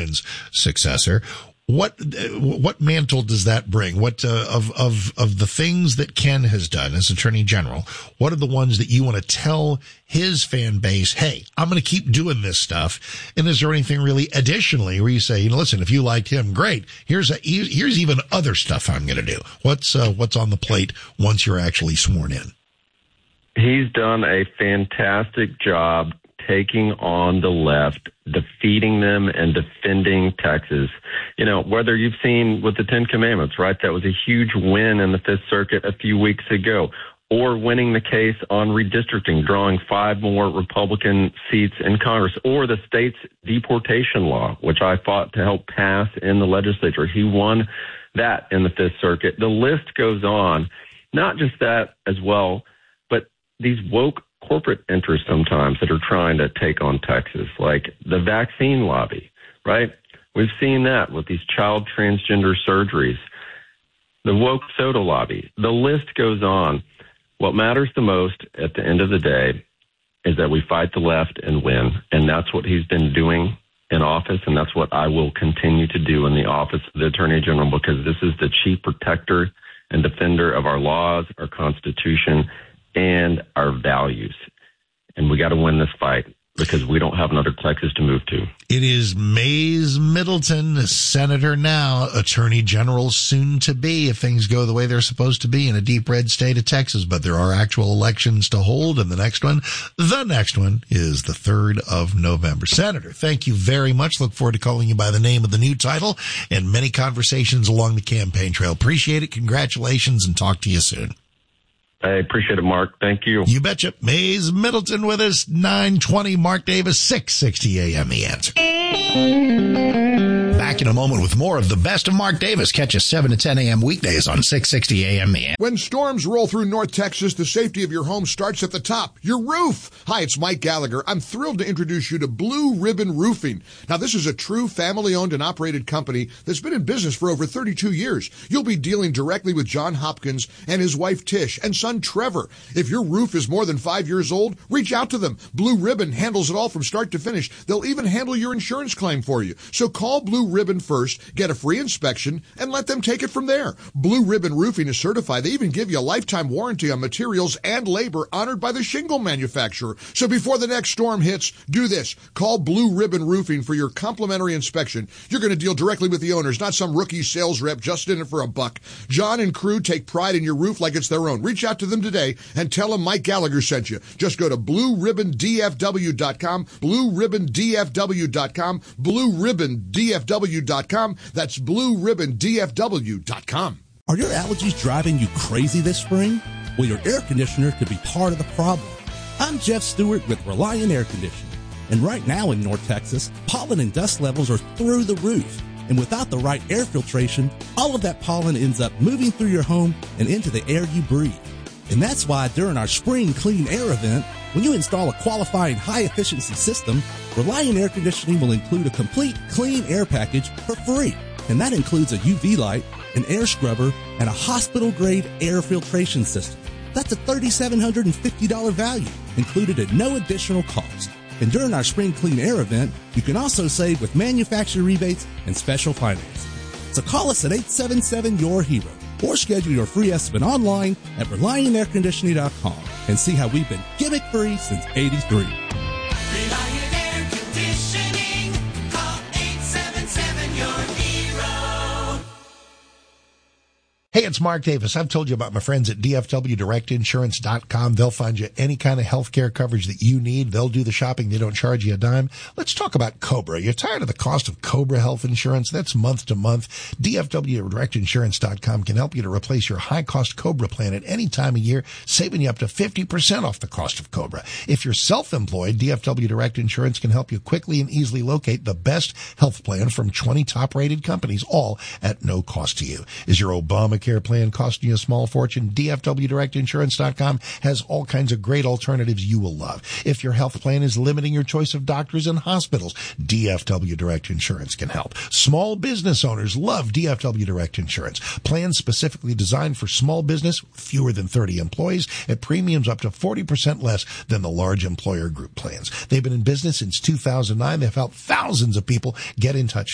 Bannon's successor. What mantle does that bring? What of the things that Ken has done as Attorney General, what are the ones that you want to tell his fan base, hey, I'm going to keep doing this stuff? And is there anything really additionally where you say, listen, if you liked him, great. Here's even other stuff I'm going to do. What's on the plate once you're actually sworn in? He's done a fantastic job taking on the left, defeating them, and defending Texas. Whether you've seen with the Ten Commandments, right? That was a huge win in the Fifth Circuit a few weeks ago. Or winning the case on redistricting, drawing 5 more Republican seats in Congress. Or the state's deportation law, which I fought to help pass in the legislature. He won that in the Fifth Circuit. The list goes on. Not just that as well, but these woke corporate interests sometimes that are trying to take on Texas, like the vaccine lobby, right? We've seen that with these child transgender surgeries, the woke soda lobby. The list goes on. What matters the most at the end of the day is that we fight the left and win, and that's what he's been doing in office, and that's what I will continue to do in the office of the Attorney General, because this is the chief protector and defender of our laws, our Constitution, and our values. And we got to win this fight because we don't have another Texas to move to. It is Mays Middleton, Senator now, Attorney General soon to be, if things go the way they're supposed to be in a deep red state of Texas. But there are actual elections to hold, and the next one is the 3rd of November. Senator, thank you very much. Look forward to calling you by the name of the new title and many conversations along the campaign trail. Appreciate it. Congratulations, and talk to you soon. I appreciate it, Mark. Thank you. You betcha. Mays Middleton with us, 9:20. Mark Davis, 660 AM. The Answer. Back in a moment with more of the best of Mark Davis. Catch us 7 to 10 a.m. weekdays on 660 AM. The Answer. When storms roll through North Texas, the safety of your home starts at the top, your roof. Hi, it's Mike Gallagher. I'm thrilled to introduce you to Blue Ribbon Roofing. Now, this is a true family-owned and operated company that's been in business for over 32 years. You'll be dealing directly with John Hopkins and his wife Tish and son Trevor. If your roof is more than 5 years old, reach out to them. Blue Ribbon handles it all from start to finish. They'll even handle your insurance claim for you. So call Blue Ribbon first, get a free inspection, and let them take it from there. Blue Ribbon Roofing is certified. They even give you a lifetime warranty on materials and labor honored by the shingle manufacturer. So before the next storm hits, do this. Call Blue Ribbon Roofing for your complimentary inspection. You're going to deal directly with the owners, not some rookie sales rep just in it for a buck. John and crew take pride in your roof like it's their own. Reach out to them today and tell them Mike Gallagher sent you. Just go to BlueRibbonDFW.com, BlueRibbonDFW.com, BlueRibbonDFW.com. That's BlueRibbonDFW.com. Are your allergies driving you crazy this spring? Well, your air conditioner could be part of the problem. I'm Jeff Stewart with Reliant Air Conditioning. And right now in North Texas, pollen and dust levels are through the roof. And without the right air filtration, all of that pollen ends up moving through your home and into the air you breathe. And that's why during our Spring Clean Air event, when you install a qualifying high-efficiency system, Reliant Air Conditioning will include a complete clean air package for free. And that includes a UV light, an air scrubber, and a hospital-grade air filtration system. That's a $3,750 value, included at no additional cost. And during our Spring Clean Air event, you can also save with manufacturer rebates and special financing. So call us at 877-YOUR-HERO or schedule your free estimate online at ReliantAirConditioning.com and see how we've been gimmick-free since '83. Reliant Air Conditioning. Call 877-YOUR-HERO. Hey, it's Mark Davis. I've told you about my friends at DFWDirectInsurance.com. They'll find you any kind of health care coverage that you need. They'll do the shopping. They don't charge you a dime. Let's talk about Cobra. You're tired of the cost of Cobra health insurance? That's month to month. DFWDirectInsurance.com can help you to replace your high-cost Cobra plan at any time of year, saving you up to 50% off the cost of Cobra. If you're self-employed, DFW Direct Insurance can help you quickly and easily locate the best health plan from 20 top-rated companies, all at no cost to you. Is your Obamacare plan costing you a small fortune? DFWDirectInsurance.com has all kinds of great alternatives you will love. If your health plan is limiting your choice of doctors and hospitals, DFW Direct Insurance can help. Small business owners love DFW Direct Insurance. Plans specifically designed for small business, fewer than 30 employees, at premiums up to 40% less than the large employer group plans. They've been in business since 2009. They've helped thousands of people get in touch